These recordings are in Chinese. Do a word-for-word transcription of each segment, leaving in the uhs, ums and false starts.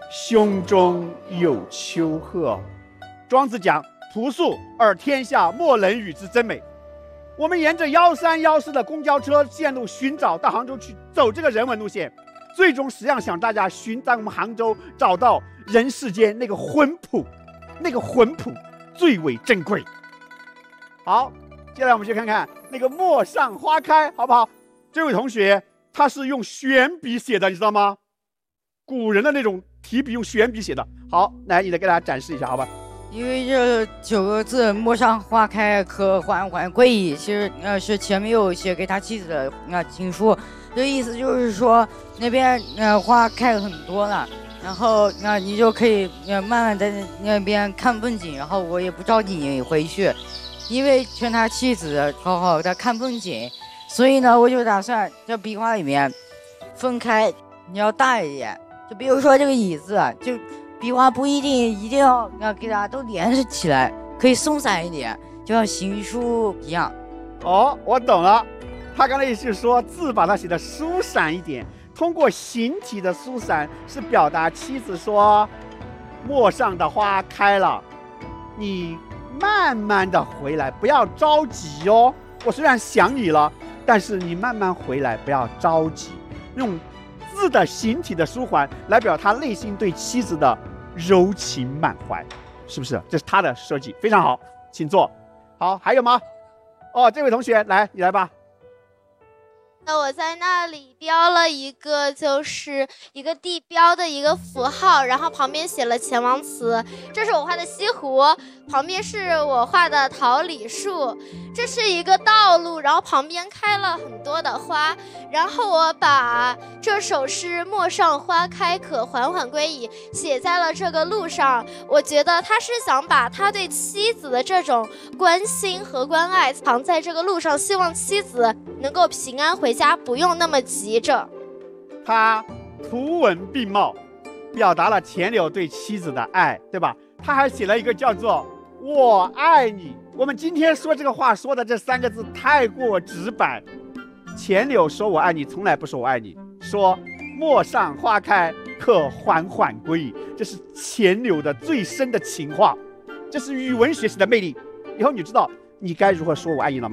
胸中有丘壑。庄子讲朴素而天下莫能与之争美。我们沿着幺三幺四的公交车线路寻找到杭州去，走这个人文路线，最终实际上想大家寻在我们杭州找到人世间那个魂朴，那个魂朴最为珍贵。好，接下来我们去看看那个陌上花开，好不好？这位同学他是用悬笔写的，你知道吗？古人的那种提笔用悬笔写的。好，来，你来给大家展示一下，好吧？ 因为这九个字“陌上花开，可缓缓归矣”，其实呃是前面有写给他妻子的呃情书，这意思就是说那边呃花开了很多了，然后那、呃、你就可以呃慢慢在那边看风景，然后我也不着急你回去，因为劝他妻子好好的看风景，所以呢我就打算这笔画里面分开，你要大一点，就比如说这个椅子就。笔画不一定一定要要给大家都连着起来，可以松散一点，就像行书一样。 哦，我懂了。他刚才意思就是说，字把它写的舒散一点，通过形体的舒散，是表达妻子说：“陌上的花开了，你慢慢的回来，不要着急哦。我虽然想你了，但是你慢慢回来，不要着急。”用字的形体的舒缓来表他内心对妻子的柔情满怀，是不是？这是他的设计，非常好，请坐。好，还有吗？哦，这位同学，来，你来吧。 那我在那里标了一个，就是一个地标的一个符号，然后旁边写了前王祠。这是我画的西湖，旁边是我画的桃李树。这是一个道路，然后旁边开了很多的花。然后我把这首诗“陌上花开，可缓缓归矣”写在了这个路上。我觉得他是想把他对妻子的这种关心和关爱藏在这个路上，希望妻子能够平安回家，不用那么急着。 他图文并茂，表达了钱柳对妻子的爱，对吧？他还写了一个叫做“我爱你”。我们今天说这个话说的这三个字太过直白。钱柳说我爱你，从来不说我爱你，说陌上花开，可缓缓归矣。这是钱柳的最深的情话，这是语文学习的魅力。以后你知道你该如何说我爱你了吗？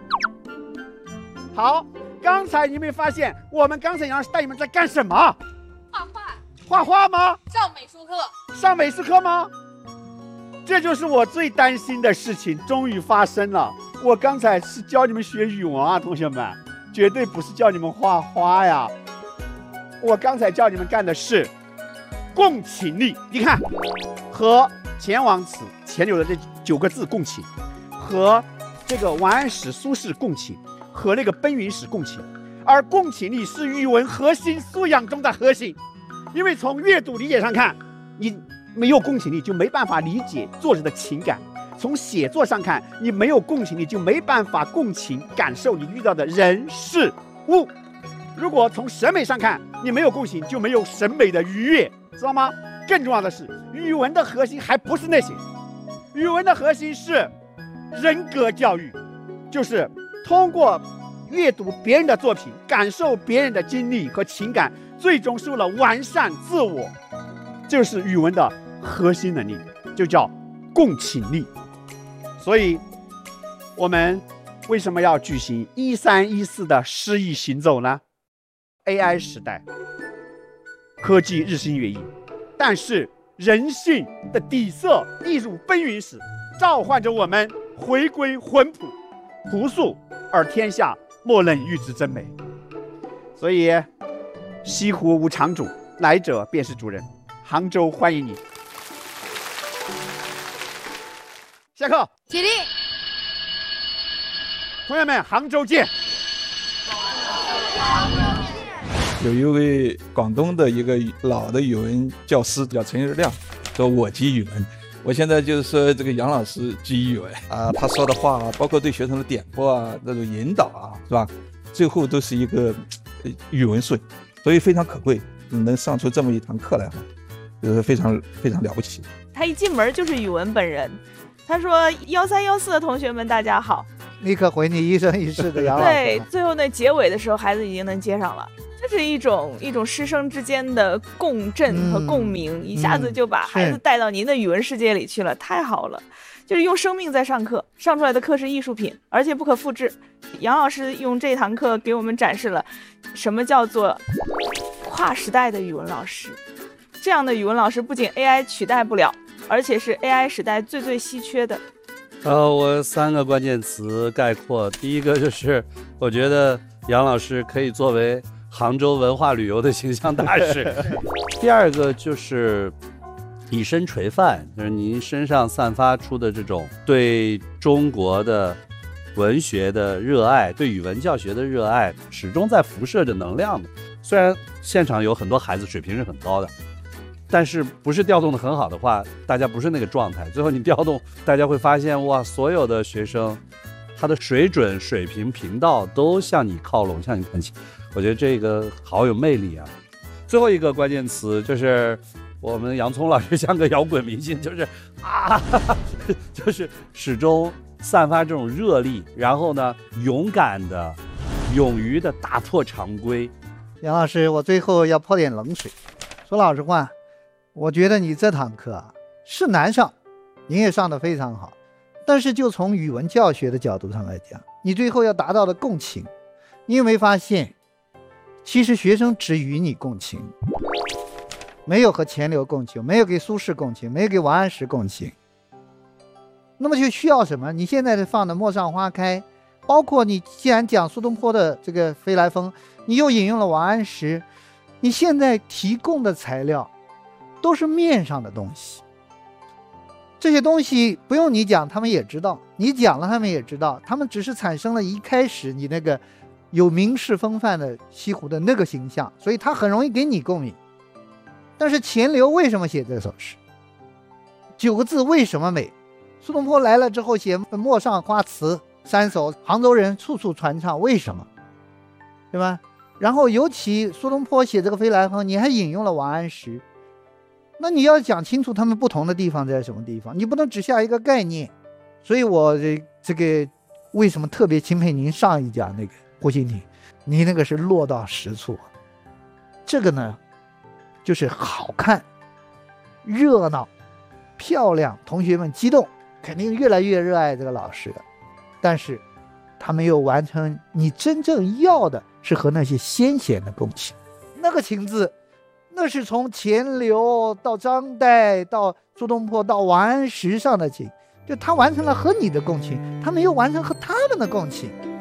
好，刚才你有没有发现我们刚才杨老师带你们在干什么？ 画画。 画画吗？ 上美术课。 上美术课吗？这就是我最担心的事情，终于发生了。我刚才是教你们学语文啊，同学们，绝对不是教你们画花呀。我刚才教你们干的是共情力。你看，和前王祠钱柳的这九个字共情，和这个王安石、苏轼共情，和那个奔云史共情。而共情力是语文核心素养中的核心，因为从阅读理解上看，你没有共情力就没办法理解作者的情感；从写作上看，你没有共情力就没办法共情感受你遇到的人事物。如果从审美上看，你没有共情就没有审美的愉悦，知道吗？更重要的是，语文的核心还不是那些，语文的核心是人格教育，就是通过阅读别人的作品，感受别人的经历和情感，最终是为了完善自我，这是语文的核心能力，就叫共情力。所以我们为什么要举行一三一四的诗意行走呢？ A I 时代，科技日新月异，但是人性的底色一如奔云史，召唤着我们回归魂朴，朴素而天下莫能与之争美。所以西湖无常主，来者便是主人。杭州欢迎你。下课。 起立。 同学们，杭州见。 有一位广东的一个老的语文教师叫陈日亮，说我记语文。我现在就是说这个杨老师记语文啊，他说的话啊，包括对学生的点拨啊，那种引导啊，是吧？最后都是一个语文顺，所以非常可贵，能上出这么一堂课来哈，就是非常非常了不起。 他一进门就是语文本人，他说幺三幺四的同学们大家好， 立刻回你一生一世的杨老师。 对，最后那结尾的时候孩子已经能接上了。 这是一种一种师生之间的共振和共鸣，嗯、一下子就把孩子带到您的语文世界里去了，太好了。就是用生命在上课，上出来的课是艺术品，而且不可复制。杨老师用这堂课给我们展示了什么叫做跨时代的语文老师。这样的语文老师不仅 A I 取代不了，而且是 A I 时代最最稀缺的。 呃，我三个关键词概括，第一个就是我觉得杨老师可以作为杭州文化旅游的形象大使。第二个就是以身垂范，就是您身上散发出的这种对中国的文学的热爱，对语文教学的热爱，始终在辐射着能量的。虽然现场有很多孩子水平是很高的，但是不是调动的很好的话，大家不是那个状态。最后你调动，大家会发现，哇，所有的学生他的水准、水平、频道都向你靠拢，向你看齐。我觉得这个好有魅力啊。最后一个关键词就是我们洋葱老师像个摇滚明星，就是啊，就是始终散发这种热力，然后呢，勇敢的、勇于的打破常规。 杨老师，我最后要泼点冷水。说老实话，我觉得你这堂课啊是难上，您也上得非常好，但是就从语文教学的角度上来讲，你最后要达到的共情，你有没有发现，其实学生只与你共情。没有和钱流共情，没有给苏轼共情，没有给王安石共情，那么就需要什么？你现在放的《陌上花开》，包括你既然讲苏东坡的这个《飞来峰》，你又引用了王安石，你现在提供的材料都是面上的东西，这些东西不用你讲，他们也知道，你讲了他们也知道，他们只是产生了一开始你那个有名士风范的西湖的那个形象，所以他很容易给你共鸣。但是钱流为什么写这首诗？九个字为什么美？苏东坡来了之后写《陌上花词》三首，杭州人处处传唱，为什么？对吧？然后尤其苏东坡写这个《飞来峰》，你还引用了王安石，那你要讲清楚他们不同的地方在什么地方，你不能只下一个概念。所以我这个为什么特别钦佩您上一讲那个胡心亭，你那个是落到实处，这个呢就是好看、热闹、漂亮，同学们激动，肯定越来越热爱这个老师的。但是他没有完成你真正要的，是和那些先贤的共情。那个情字，那是从钱流到张岱到苏东坡到王安石上的情，就他完成了和你的共情，他没有完成和他们的共情。